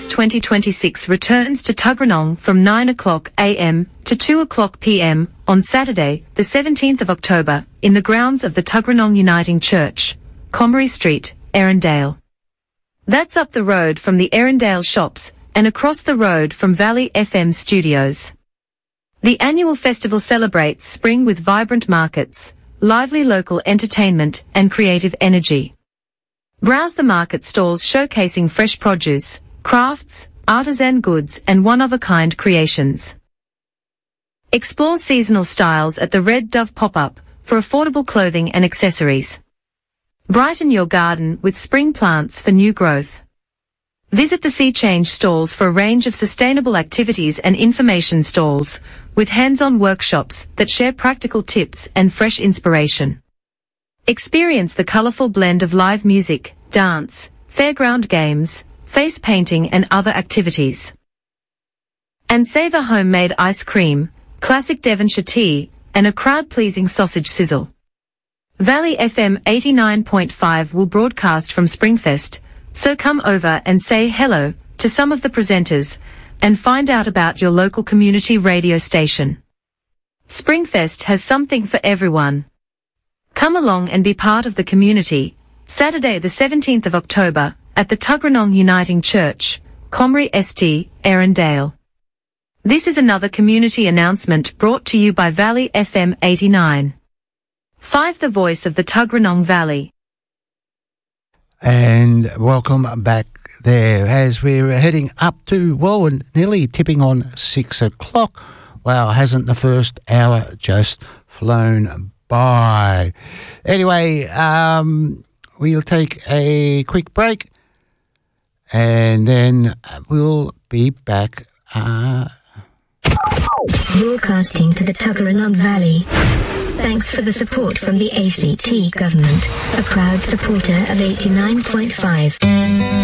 Fest 2026 returns to Tuggeranong from 9 o'clock a.m. to 2 o'clock p.m. on Saturday, the 17th of October, in the grounds of the Tuggeranong Uniting Church, Comrie Street, Erindale. That's up the road from the Erindale shops and across the road from Valley FM studios. The annual festival celebrates spring with vibrant markets, lively local entertainment and creative energy. Browse the market stalls showcasing fresh produce, crafts, artisan goods and one-of-a-kind creations. Explore seasonal styles at the Red Dove pop-up for affordable clothing and accessories. Brighten your garden with spring plants for new growth. Visit the Sea Change stalls for a range of sustainable activities and information stalls, with hands-on workshops that share practical tips and fresh inspiration. Experience the colourful blend of live music, dance, fairground games, face painting and other activities. And savour homemade ice cream, classic Devonshire tea, and a crowd-pleasing sausage sizzle. Valley FM 89.5 will broadcast from Springfest, so come over and say hello to some of the presenters and find out about your local community radio station. Springfest has something for everyone. Come along and be part of the community, Saturday the 17th of October, at the Tuggeranong Uniting Church, Comrie St, Erindale. This is another community announcement brought to you by Valley FM 89.5, the voice of the Tuggeranong Valley. And welcome back there as we're heading up to, well, nearly tipping on 6 o'clock. Wow, hasn't the first hour just flown by? Anyway, we'll take a quick break and then we'll be back. Broadcasting to the Tuggeranong Valley. Thanks for the support from the ACT government, a proud supporter of 89.5.